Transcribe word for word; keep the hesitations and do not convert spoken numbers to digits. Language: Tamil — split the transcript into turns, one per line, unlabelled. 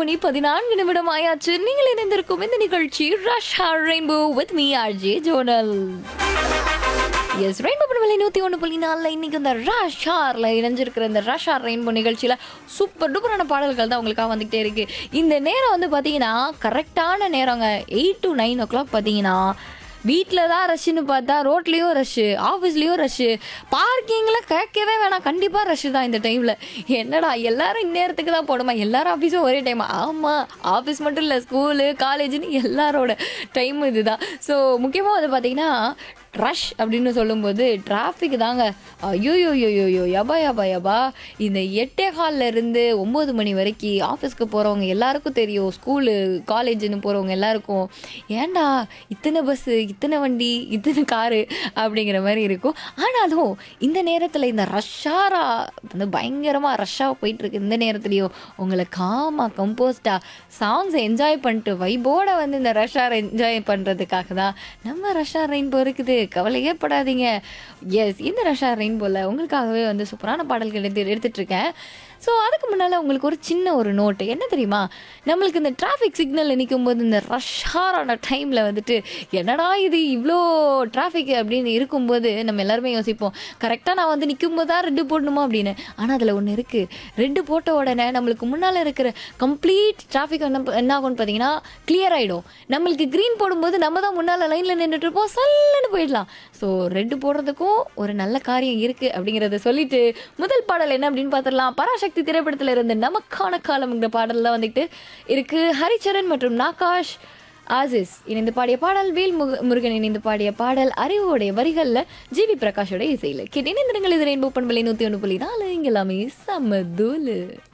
மணி பதினான்கு நிமிடம் ஆயாச்சு. நீங்கள் இணைந்திருக்கும் இந்த நிகழ்ச்சி rush hour rainbow with me RJ zonal. S, rainbow பண்பலை நூற்றி ஒன்று புள்ளி நாலில் இன்றைக்கி இந்த ரஷ் ஹாரில் இணைஞ்சிருக்கிற இந்த ரஷ் ஹார் ரெயின்போ நிகழ்ச்சியில் சூப்பர் டூப்பரான பாடல்கள் தான் உங்களுக்காக வந்துகிட்டே இருக்குது. இந்த நேரம் வந்து பார்த்தீங்கன்னா கரெக்டான நேரங்க. Eight to nine O clock பார்த்தீங்கன்னா வீட்டில் தான் ரஷ்ஷுன்னு பார்த்தா ரோட்லேயும் ரஷ்ஷு, ஆஃபீஸ்லேயும் ரஷ்ஷு, பார்க்கிங்கில் கேட்கவே வேணாம், கண்டிப்பாக ரஷ்ஷு தான் இந்த டைமில். என்னடா எல்லாரும் இந்நேரத்துக்கு தான் போடுமா, எல்லாரும் ஆஃபீஸும் ஒரே டைம்? ஆமாம், ஆஃபீஸ் மட்டும் இல்லை, ஸ்கூலு காலேஜுன்னு எல்லாரோட டைம் இது தான். ஸோ முக்கியமாக வந்து பார்த்திங்கன்னா ரஷ் அப்படின்னு சொல்லும்போது டிராஃபிக் தாங்க. ஐயோயோயோயோ யபா யபா யபா. இந்த எட்டே காலில் இருந்து ஒம்பது மணி வரைக்கும் ஆஃபீஸ்க்கு போகிறவங்க எல்லாருக்கும் தெரியும், ஸ்கூலு காலேஜுன்னு போகிறவங்க எல்லாருக்கும் ஏன்டா இத்தனை பஸ்ஸு, இத்தனை வண்டி, இத்தனை காரு அப்படிங்கிற மாதிரி இருக்கும். ஆனாலும் இந்த நேரத்தில் இந்த ரஷ்ஷாரா வந்து பயங்கரமாக ரஷ்ஷாக போயிட்டுருக்கு. இந்த நேரத்துலையும் உங்களை காமாக கம்போஸ்டாக சாங்ஸை என்ஜாய் பண்ணிட்டு வைபோட வந்து இந்த ரஷ்ஷாரை என்ஜாய் பண்ணுறதுக்காக தான் நம்ம ரஷ்ஷார் ரெயின்போ இருக்குது. கவலையே படாதீங்க. எஸ், இந்த ரஷ்ஷா ரெயின்போல உங்களுக்காகவே வந்து சூப்பரான பாடல்கள் எடுத்து எடுத்துட்டு இருக்கேன். ஸோ அதுக்கு முன்னால் உங்களுக்கு ஒரு சின்ன ஒரு நோட்டு என்ன தெரியுமா, நம்மளுக்கு இந்த டிராஃபிக் சிக்னல் நிற்கும் போது இந்த ரஷ்ஷாரான டைமில் வந்துட்டு என்னடா இது இவ்வளோ டிராஃபிக் அப்படின்னு இருக்கும்போது நம்ம எல்லாருமே யோசிப்போம், கரெக்டாக நான் வந்து நிற்கும் போது தான் ரெட்டு போடணுமா அப்படின்னு. ஆனால் அதில் ஒன்று இருக்குது, ரெட்டு போட்ட உடனே நம்மளுக்கு முன்னால் இருக்கிற கம்ப்ளீட் டிராஃபிக் என்ன என்ன ஆகும்னு பார்த்தீங்கன்னா கிளியர் ஆகிடும். நம்மளுக்கு க்ரீன் போடும்போது நம்ம தான் முன்னால் லைனில் நின்றுட்டு இருப்போம், சல்லுன்னு போயிடலாம். ஸோ ரெட்டு போடுறதுக்கும் ஒரு நல்ல காரியம் இருக்குது அப்படிங்கிறத சொல்லிட்டு முதல் பாடல் என்ன அப்படின்னு பார்த்துடலாம். பராசக்தி திரைப்படத்தில் இருந்து நமக்கான காலம் இந்த பாடல்லாம் வந்துட்டு இருக்கு. ஹரிச்சரன் மற்றும் நாகாஷ் ஆசிஸ் இணைந்து பாடிய பாடல், வேல் முக முருகன் இணைந்து பாடிய பாடல், அறிவோடைய வரிகளில் ஜிவி பிரகாஷோட இசையில் கேட்டு இணைந்திருங்கள். இது ரெயின்போ பண்பலை நூற்றி ஒன்று புள்ளி நாலு. இங்கே எல்லாமே சமதூலு.